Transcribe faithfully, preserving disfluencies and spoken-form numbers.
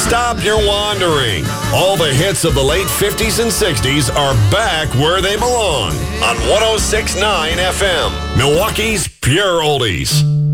Stop your wandering. All the hits of the late fifties and sixties are back where they belong on one oh six point nine F M, Milwaukee's Pure Oldies.